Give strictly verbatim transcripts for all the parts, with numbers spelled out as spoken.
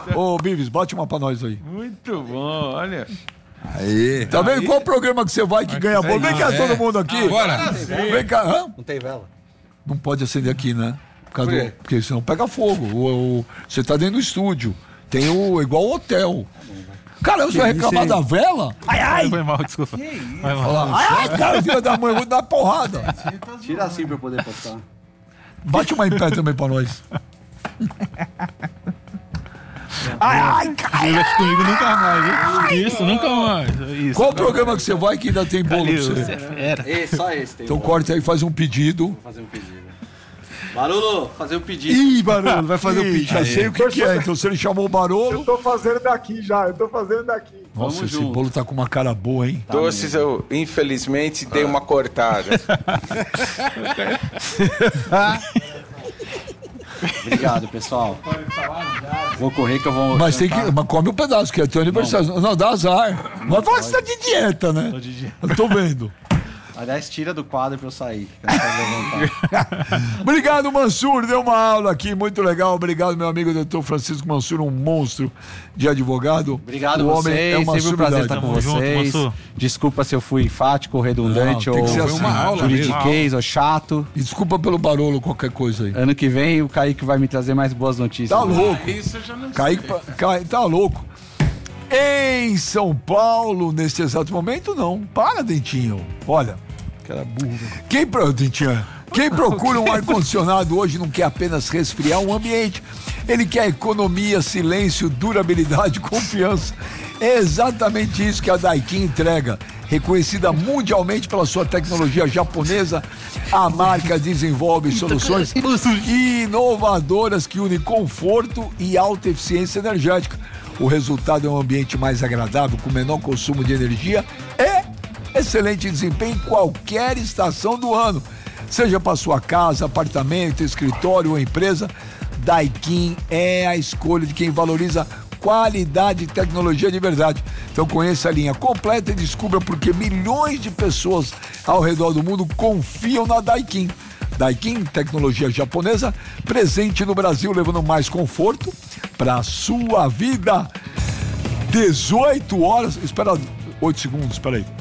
Ô, Bives, bate uma pra nós aí. Muito bom, olha. Aí. Tá vendo? Aí. Qual programa que você vai que ganha bolo? Vem cá, é. todo mundo aqui. Bora. Vem cá. Hã? Não tem vela? Não pode acender aqui, né? Por causa Por do, porque senão pega fogo. O, o, você tá dentro do estúdio. Tem o igual o hotel. Cara, você vai reclamar da vela? Ai, ai! Foi mal, desculpa. Foi mal. Ai, ai, cara, filha da mãe, vou dar porrada. Tira assim pra eu poder postar. Bate uma em pé também pra nós. Ai, ai, cara. Não mexe comigo nunca mais, viu? Isso, nunca mais. Isso. Qual programa que você vai que ainda tem bolo pra você? Esse, só esse tem. Então corta aí e faz um pedido. Vou fazer um pedido. Barolo, fazer um pedido. Ih, Barolo, vai fazer o um pedido. Já sei o que, que é, então se ele chamou o Barolo... Eu tô fazendo daqui já, eu tô fazendo daqui. Nossa, Vamos esse junto. bolo tá com uma cara boa, hein? Tá Doces, mesmo. Eu infelizmente dei uma cortada. Obrigado, pessoal. Vou correr que eu vou... Mas tem que... Mas come um pedaço, que é teu aniversário. Não, não dá azar. Mas fala que você tá de dieta, né? Eu tô vendo. Aliás, tira do quadro pra eu sair. Obrigado, Mansur. Deu uma aula aqui, muito legal. Obrigado, meu amigo doutor Francisco Mansur, um monstro de advogado. Obrigado o a homem vocês. é uma Sempre um prazer estar com vocês. Junto, desculpa se eu fui enfático, redundante, Não, ou assim, uma aula juridiquês, ou chato. E desculpa pelo Barolo, qualquer coisa aí. Ano que vem o Kaique vai me trazer mais boas notícias. Tá né? louco. Isso eu já não Kaique, Kaique, tá louco. Em São Paulo, nesse exato momento, não. Para, Dentinho. Olha... Cara burro. Quem, Dentinho, quem procura um ar-condicionado hoje não quer apenas resfriar um ambiente. Ele quer economia, silêncio, durabilidade, confiança. É exatamente isso que a Daikin entrega. Reconhecida mundialmente pela sua tecnologia japonesa, a marca desenvolve soluções inovadoras que unem conforto e alta eficiência energética. O resultado é um ambiente mais agradável, com menor consumo de energia e excelente desempenho em qualquer estação do ano. Seja para sua casa, apartamento, escritório ou empresa, Daikin é a escolha de quem valoriza qualidade e tecnologia de verdade. Então conheça a linha completa e descubra por que milhões de pessoas ao redor do mundo confiam na Daikin. Daikin, tecnologia japonesa, presente no Brasil, levando mais conforto para a sua vida. dezoito horas, espera oito segundos, espera aí.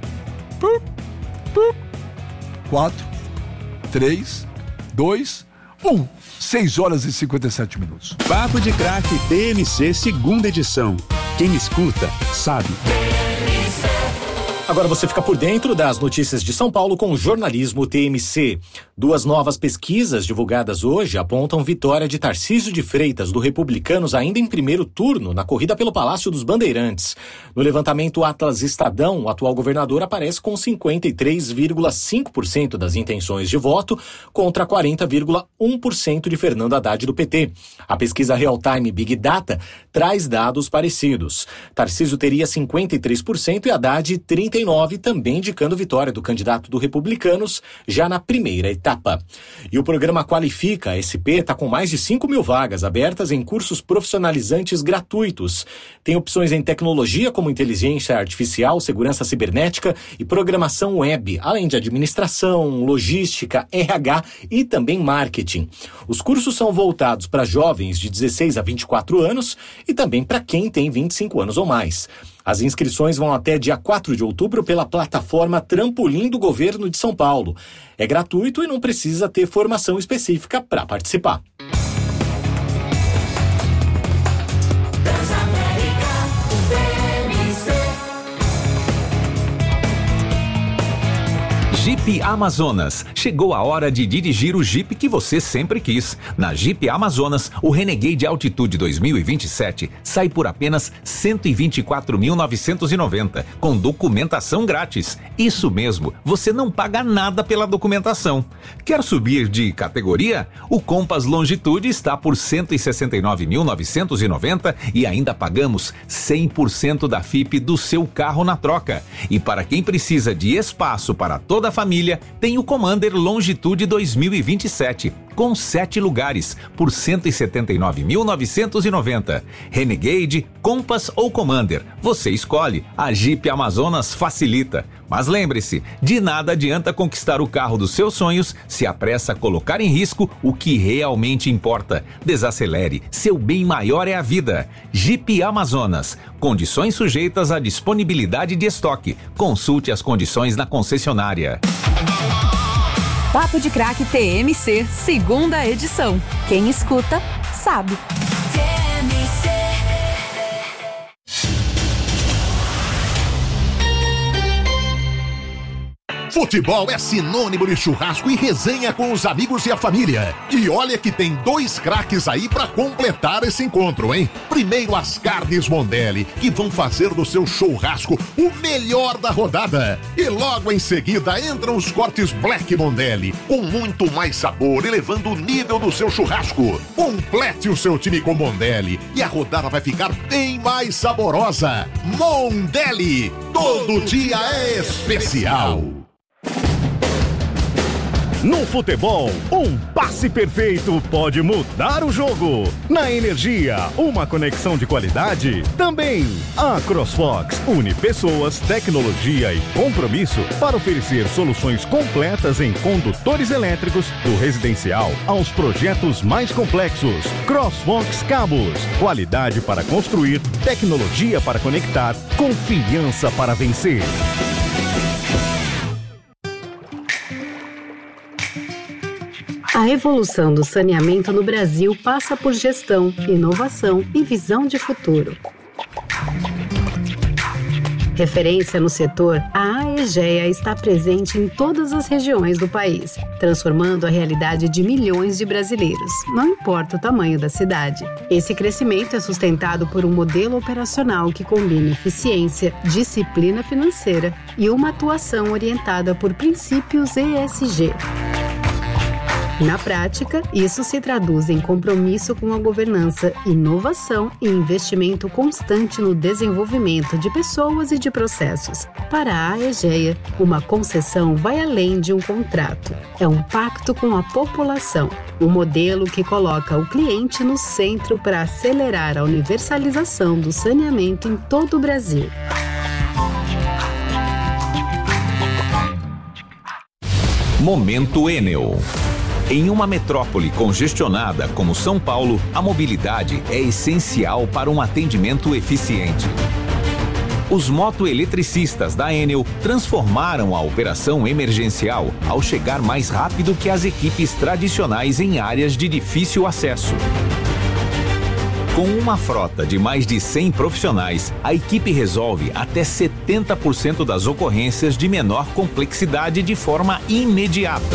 quatro, três, dois, um. seis horas e cinquenta e sete minutos. Papo de Craque T M C, segunda edição. Quem escuta, sabe. Agora você fica por dentro das notícias de São Paulo com o jornalismo T M C. Duas novas pesquisas divulgadas hoje apontam vitória de Tarcísio de Freitas, do Republicanos, ainda em primeiro turno, na corrida pelo Palácio dos Bandeirantes. No levantamento Atlas Estadão, o atual governador aparece com cinquenta e três vírgula cinco por cento das intenções de voto contra quarenta vírgula um por cento de Fernando Haddad, do P T. A pesquisa Real Time Big Data traz dados parecidos. Tarcísio teria cinquenta e três por cento e Haddad trinta e nove por cento, também indicando vitória do candidato do Republicanos já na primeira etapa. E o programa Qualifica S P está com mais de cinco mil vagas abertas em cursos profissionalizantes gratuitos. Tem opções em tecnologia como inteligência artificial, segurança cibernética e programação web, além de administração, logística, R H e também marketing. Os cursos são voltados para jovens de dezesseis a vinte e quatro anos e também para quem tem vinte e cinco anos ou mais. As inscrições vão até dia quatro de outubro pela plataforma Trampolim do Governo de São Paulo. É gratuito e não precisa ter formação específica para participar. Jeep Amazonas. Chegou a hora de dirigir o Jeep que você sempre quis. Na Jeep Amazonas, o Renegade Altitude dois mil e vinte e sete sai por apenas cento e vinte e quatro mil novecentos e noventa, com documentação grátis. Isso mesmo, você não paga nada pela documentação. Quer subir de categoria? O Compass Longitude está por cento e sessenta e nove mil novecentos e noventa e ainda pagamos cem por cento da F I P do seu carro na troca. E para quem precisa de espaço para toda a família, tem o Commander Longitude dois mil e vinte e sete. com sete lugares, por cento e setenta e nove mil novecentos e noventa. Renegade, Compass ou Commander, você escolhe. A Jeep Amazonas facilita. Mas lembre-se, de nada adianta conquistar o carro dos seus sonhos se apressa a colocar em risco o que realmente importa. Desacelere, seu bem maior é a vida. Jeep Amazonas, condições sujeitas à disponibilidade de estoque. Consulte as condições na concessionária. Papo de Craque T M C, segunda edição. Quem escuta, sabe. T M C. Futebol é sinônimo de churrasco e resenha com os amigos e a família. E olha que tem dois craques aí pra completar esse encontro, hein? Primeiro as carnes Mondelli, que vão fazer do seu churrasco o melhor da rodada. E logo em seguida entram os cortes Black Mondelli, com muito mais sabor, elevando o nível do seu churrasco. Complete o seu time com Mondelli e a rodada vai ficar bem mais saborosa. Mondelli, todo dia é especial. No futebol, um passe perfeito pode mudar o jogo. Na energia, uma conexão de qualidade também. A CrossFox une pessoas, tecnologia e compromisso para oferecer soluções completas em condutores elétricos, do residencial aos projetos mais complexos. CrossFox Cabos, qualidade para construir, tecnologia para conectar, confiança para vencer. A evolução do saneamento no Brasil passa por gestão, inovação e visão de futuro. Referência no setor, a Aegea está presente em todas as regiões do país, transformando a realidade de milhões de brasileiros, não importa o tamanho da cidade. Esse crescimento é sustentado por um modelo operacional que combina eficiência, disciplina financeira e uma atuação orientada por princípios E S G. Na prática, isso se traduz em compromisso com a governança, inovação e investimento constante no desenvolvimento de pessoas e de processos. Para a Aegea, uma concessão vai além de um contrato. É um pacto com a população, um modelo que coloca o cliente no centro para acelerar a universalização do saneamento em todo o Brasil. Momento Enel. Em uma metrópole congestionada como São Paulo, a mobilidade é essencial para um atendimento eficiente. Os motoeletricistas da Enel transformaram a operação emergencial ao chegar mais rápido que as equipes tradicionais em áreas de difícil acesso. Com uma frota de mais de cem profissionais, a equipe resolve até setenta por cento das ocorrências de menor complexidade de forma imediata.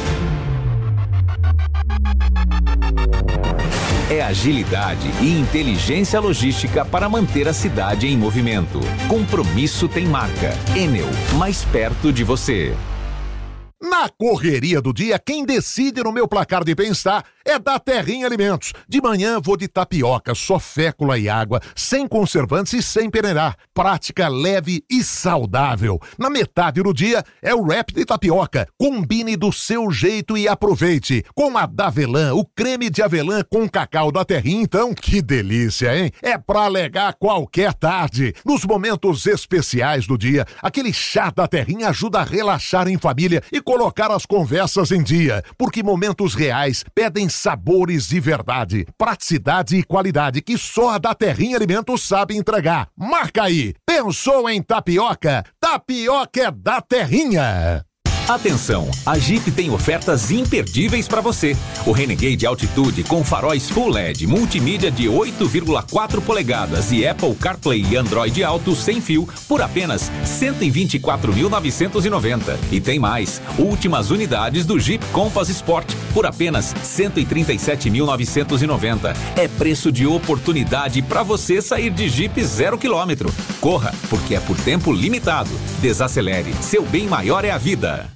É agilidade e inteligência logística para manter a cidade em movimento. Compromisso tem marca. Enel, mais perto de você. Na correria do dia, quem decide no meu placar de bem-estar é da Terrinha Alimentos. De manhã vou de tapioca, só fécula e água, sem conservantes e sem peneirar. Prática, leve e saudável. Na metade do dia é o wrap de tapioca. Combine do seu jeito e aproveite. Com a Davelã, o creme de avelã com cacau da Terrinha, então, que delícia, hein? É pra alegar qualquer tarde. Nos momentos especiais do dia, aquele chá da Terrinha ajuda a relaxar em família e colocar as conversas em dia, porque momentos reais pedem sabores de verdade, praticidade e qualidade que só a da Terrinha Alimentos sabe entregar. Marca aí! Pensou em tapioca? Tapioca é da Terrinha! Atenção, a Jeep tem ofertas imperdíveis para você. O Renegade Altitude com faróis Full L E D, multimídia de oito vírgula quatro polegadas e Apple CarPlay e Android Auto sem fio por apenas cento e vinte e quatro mil novecentos e noventa. E tem mais, últimas unidades do Jeep Compass Sport por apenas cento e trinta e sete mil novecentos e noventa. É preço de oportunidade para você sair de Jeep zero quilômetro. Corra, porque é por tempo limitado. Desacelere, seu bem maior é a vida.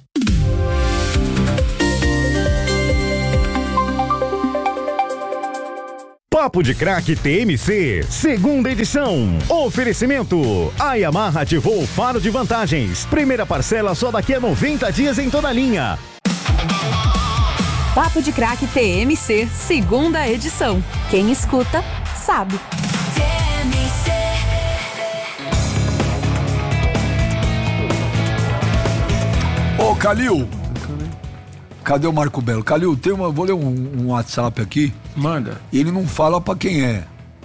Papo de Craque T M C, segunda edição. Oferecimento: a Yamaha ativou o faro de vantagens. Primeira parcela só daqui a noventa dias em toda a linha. Papo de Craque T M C, segunda edição. Quem escuta, sabe. T M C. Ô, Calil. Cadê o Marco Belo? Calil, tem uma, vou ler um, um WhatsApp aqui. Manda. E ele não fala pra quem é.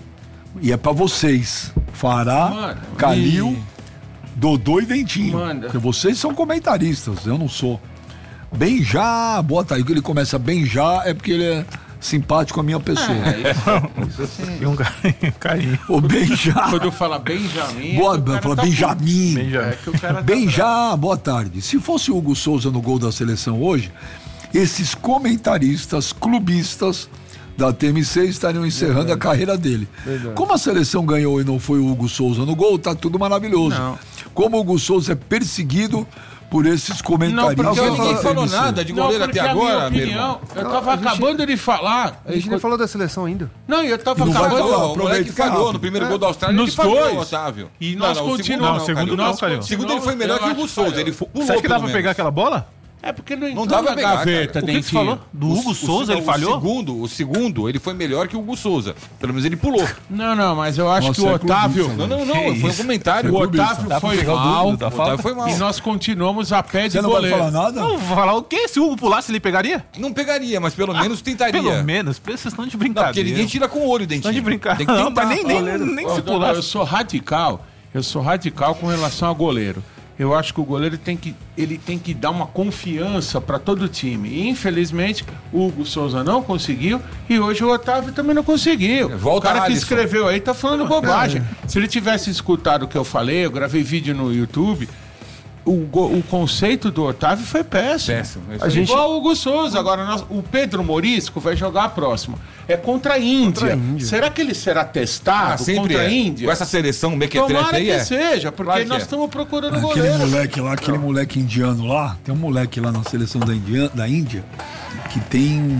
E é pra vocês. Fará, Manda. Calil, E... Dodô e Dentinho. Manda. Porque vocês são comentaristas, eu não sou. Bem já, bota aí que ele começa bem já, é porque ele é simpático com a minha pessoa. É, isso, isso sim. E um carinho. O Benja. Quando fala Benjamin. Boa, fala tá Benjamin. Benjamin. É que o cara tá Benja, boa tarde. Se fosse o Hugo Souza no gol da seleção hoje, esses comentaristas, clubistas da T M C estariam encerrando Verdade. a carreira dele. Verdade. Como a seleção ganhou e não foi o Hugo Souza no gol, tá tudo maravilhoso. Não. Como o Hugo Souza é perseguido por esses comentaristas. Não, porque ninguém falou nada de goleiro não, até agora, meu irmão. Eu tava não, acabando gente, de falar. A gente nem falou da seleção ainda. Não, eu tava não acabando. Falou, o moleque falhou no primeiro é. gol da Austrália. Nos ele dois. Falou, Otávio. E nós não, não, continuamos. O segundo não, segundo, não, segundo ele foi melhor que o Hugo Souza. Ele pulou. Você acha que dá pra pegar aquela bola? É porque não, não dá pra pegar, gaveta, o que, que você falou? Do Hugo o, Souza, o, ele falhou? O segundo, o segundo, ele foi melhor que o Hugo Souza. Pelo menos ele pulou. Não, não, mas eu acho Nossa, que o Otávio... É não, não, não, foi um comentário. O Otávio foi mal. O Otávio foi mal. E nós continuamos a pé de Você não goleiro. vai falar nada? Não, vou falar o quê? Se o Hugo pulasse, ele pegaria? Não pegaria, mas pelo menos tentaria. Pelo menos, vocês estão de brincadeira. Não, porque ninguém tira com o olho, Dentinho. Estão de brincadeira. Tem que tentar. Não, mas nem, nem, nem se pular. Eu sou radical. Eu sou radical com relação ao goleiro. Eu acho que o goleiro tem que, ele tem que dar uma confiança para todo o time. E, infelizmente, o Hugo Souza não conseguiu e hoje o Otávio também não conseguiu. Volta o cara que Alisson. escreveu aí tá falando bobagem. Se ele tivesse escutado o que eu falei, eu gravei vídeo no YouTube... O, o conceito do Otávio foi péssimo. péssimo a gente... Igual o Hugo Souza. Agora, nós, o Pedro Morisco vai jogar a próxima. É contra a Índia. Contra a Índia. Será que ele será testado ah, contra é. a Índia? Com essa seleção mequetrefe Tomara aí que é. seja, porque claro nós estamos é. procurando aquele goleiro. Aquele moleque lá, aquele moleque indiano lá, tem um moleque lá na seleção da Índia, da Índia que tem...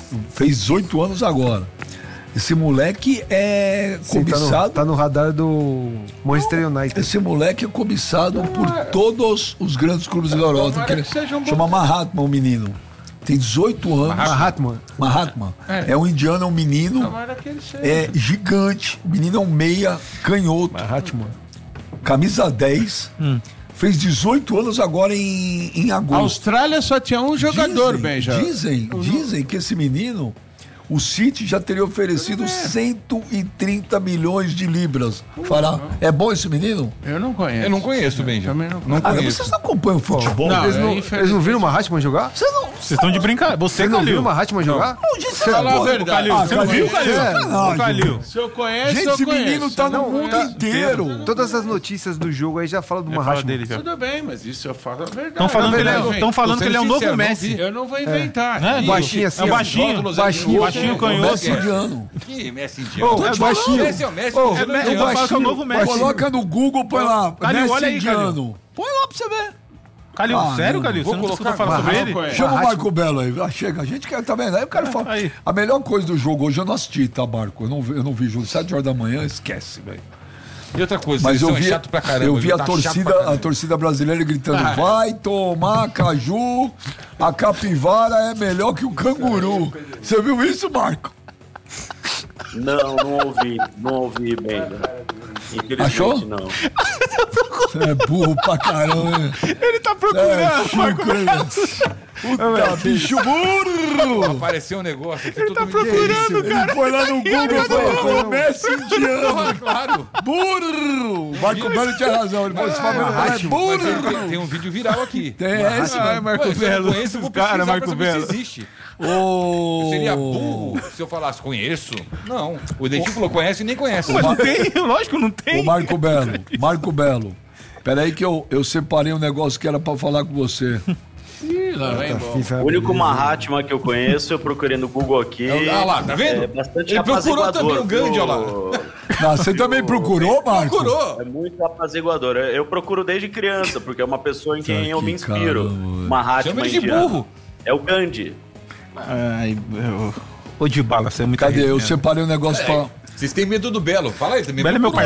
fez dezoito anos agora. Esse moleque é cobiçado... Sim, tá, no, tá no radar do Manchester United. Esse moleque é cobiçado por todos os grandes clubes da Europa. Que um chama Mahatma, o menino. Tem dezoito anos. Mahatma. Mahatma. É, é um indiano, é um menino. É gigante. O menino é um meia canhoto. Mahatma. Camisa dez. Hum. Fez dezoito anos agora em, em agosto. A Austrália só tinha um jogador, dizem, Benja. Dizem, dizem que esse menino... O City já teria oferecido é. cento e trinta milhões de libras. Fará. É bom esse menino? Eu não conheço. Eu não conheço, Benja. Também não, não ah, conheço. Vocês não acompanham o futebol? Não, eles, não, é eles não viram o Mahatma jogar? Vocês não. Vocês estão de brincadeira. Você, Você não viu o Mahatma jogar? Não, não disse Fala a verdade. Ah, você não viu, Calil? Calil. Se eu conheço, Gente, eu esse conheço. menino tá no mundo tá, inteiro. Todas as notícias do jogo aí já falam do Mahatma. Dele, Tudo bem, mas isso eu falo a verdade. Estão falando, que ele, é, falando que ele é o novo Messi. Eu não vou inventar. É. Baixinho assim. É um baixinho. Baixinho. Baixinho canhoto. Que Messi indiano? Oh, é baixinho. Messi é o Messi. Oh, é é o baixinho. É o novo Messi. Coloca no Google, põe lá. Calil, Messi olha aí, indiano. Põe lá pra você ver. Calil, ah, sério, Calil? Você não escuta falar sobre ele? Chama o Marco Belo aí. Ah, chega, a gente quer, tá vendo? Aí o cara fala. Aí. A melhor coisa do jogo hoje eu não assisti, tá, Marco? Eu não, eu não vi jogo. Sete horas da manhã, esquece, velho. E outra coisa, mas eu vi, é chato pra caramba, eu vi a tá torcida, a torcida brasileira gritando: ah, vai tomar caju, a capivara é melhor que o canguru. Você viu isso, Marco? Não, não ouvi, não ouvi bem. Infelizmente, achou? Não. Você é burro pra caramba. Ele tá procurando, é, Chico, puta, bicho burro! Apareceu um negócio aqui. Ele tá procurando, cara. Ele foi lá no Google e falou: foi o Messi indiano. Claro. Burro! O Marco Belo tinha razão. Ele falou: esse ah, é burro. Tem, tem um vídeo viral aqui. Tem esse, ah, Marco Belo. Se eu cara, Marco Belo. Se existe. Oh. Seria burro se eu falasse conheço? Não. O Dentinho falou conhece e nem conhece. Mas não tem, lógico, não tem. Ô Marco Belo, Marco Belo. Peraí que eu, eu separei um negócio que era pra falar com você. Ih, lá vem, o único Mahatma que eu conheço, eu procurei no Google aqui. Ah lá, tá vendo? É bastante Ele procurou também o Gandhi, olha lá. Não, você também procurou, Marco? Procurou. É muito apaziguador. Eu procuro desde criança, porque é uma pessoa em quem tá eu me inspiro. Caramba. Mahatma chama ele de burro. É o Gandhi. Ai, eu... Ô, de bala, você é muito... Cadê? Eu separei um negócio é. pra... Vocês têm medo do Belo. Fala aí também. Belo é meu parceiro.